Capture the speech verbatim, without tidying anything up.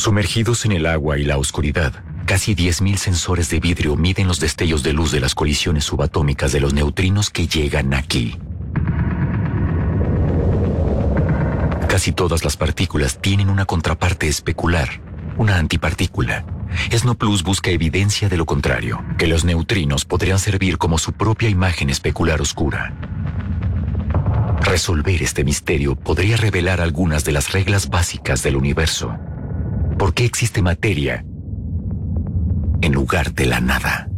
Sumergidos en el agua y la oscuridad, casi diez mil sensores de vidrio miden los destellos de luz de las colisiones subatómicas de los neutrinos que llegan aquí. Casi todas las partículas tienen una contraparte especular, una antipartícula. SNOplus busca evidencia de lo contrario, que los neutrinos podrían servir como su propia imagen especular oscura. Resolver este misterio podría revelar algunas de las reglas básicas del universo. ¿Por qué existe materia en lugar de la nada?